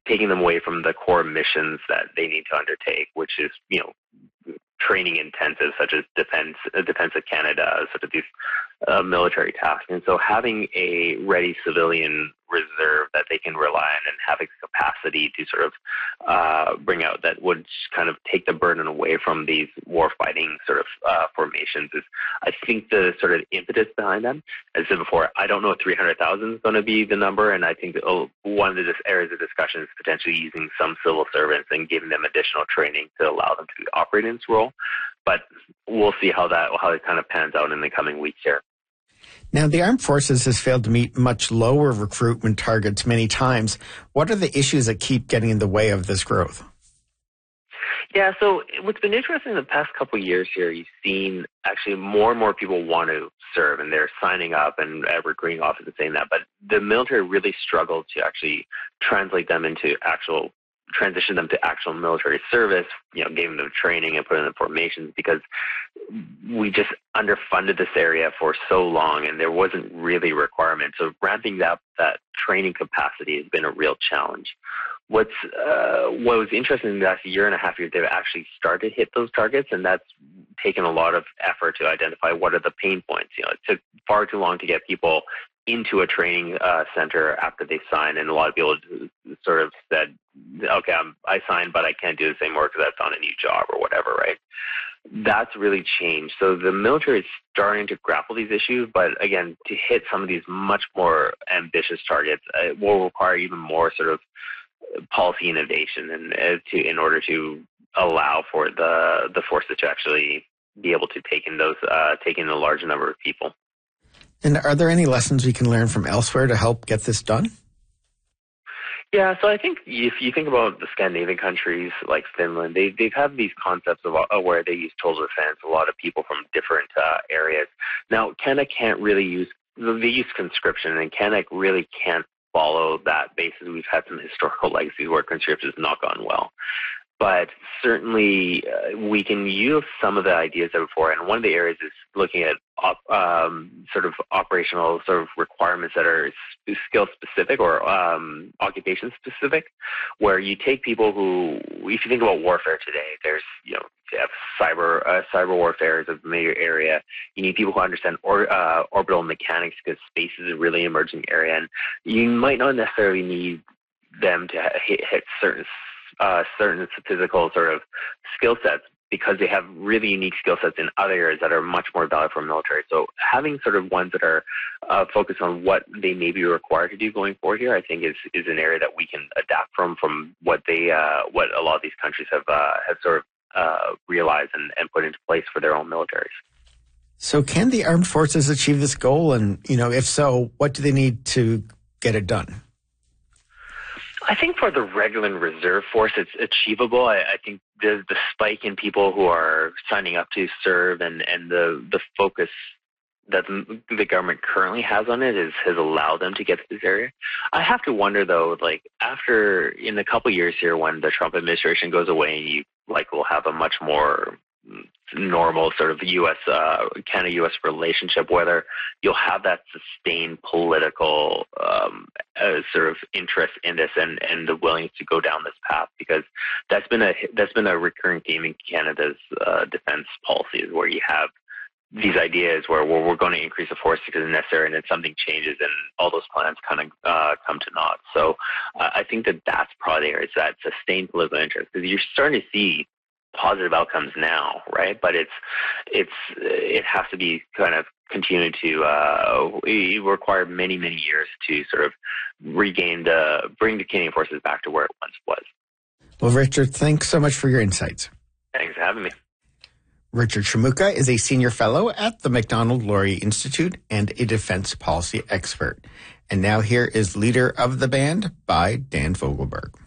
taking them away from the core missions that they need to undertake, which is, training intensive, such as Defense of Canada, such as these military tasks. And so having a ready civilian reserve that they can rely on and having capacity to sort of bring out that would kind of take the burden away from these warfighting sort of formations is, I think, the sort of impetus behind them. As I said before, I don't know if 300,000 is going to be the number, and I think one of the areas of discussion is potentially using some civil servants and giving them additional training to allow them to operate in this role. But we'll see how it kind of pans out in the coming weeks here. Now, the Armed Forces has failed to meet much lower recruitment targets many times. What are the issues that keep getting in the way of this growth? Yeah, so what's been interesting in the past couple of years here, you've seen actually more and more people want to serve, and they're signing up, and recruiting offices saying that. But the military really struggled to actually translate them into transition them to actual military service, giving them training and putting them in formations, because we just underfunded this area for so long and there wasn't really a requirement. So ramping up that training capacity has been a real challenge. What was interesting in the last year and a half, they've actually started to hit those targets, and that's taken a lot of effort to identify what are the pain points. It took far too long to get people into a training center after they signed, and a lot of people sort of said, okay, I signed, but I can't do the same work because I've found a new job or whatever, right? That's really changed. So the military is starting to grapple these issues, but again, to hit some of these much more ambitious targets, it will require even more sort of policy innovation in order to allow for the forces to actually be able to take in a large number of people. And are there any lessons we can learn from elsewhere to help get this done? Yeah, so I think if you think about the Scandinavian countries like Finland, they've had these concepts of where they use total defense, a lot of people from different areas. Now, Canada can't really they use conscription, and Canada really can't follow that basis. We've had some historical legacies where conscription has not gone well. But certainly we can use some of the ideas that before, and one of the areas is looking at sort of operational sort of requirements that are skill specific or occupation specific, where you take people who, if you think about warfare today, there's you have cyber warfare is a major area. You need people who understand orbital mechanics, because space is a really emerging area, and you might not necessarily need them to hit certain physical sort of skill sets, because they have really unique skill sets in other areas that are much more valuable for military. So having sort of ones that are focused on what they may be required to do going forward here, I think is an area that we can adapt from what a lot of these countries have sort of realized and put into place for their own militaries. So can the armed forces achieve this goal? And, if so, what do they need to get it done? I think for the regular and reserve force, it's achievable. I think the spike in people who are signing up to serve and the focus that the government currently has on it has allowed them to get to this area. I have to wonder, though, after in a couple of years here, when the Trump administration goes away, and you will have a much more normal sort of Canada-U.S. relationship, whether you'll have that sustained political sort of interest in this and the willingness to go down this path, because that's been a recurring theme in Canada's defense policies, where you have these ideas where we're going to increase the force because it's necessary, and then something changes and all those plans kind of come to naught. So I think that's probably there. It's that sustained political interest, because you're starting to see positive outcomes now, right? But it has to be kind of continuing to it require many years to sort of bring the Canadian forces back to where it once was. Well, Richard, thanks so much for your insights. Thanks for having me. Richard Shimooka is a senior fellow at the Macdonald-Laurier Institute and a defense policy expert. And now here is Leader of the Band by Dan Fogelberg.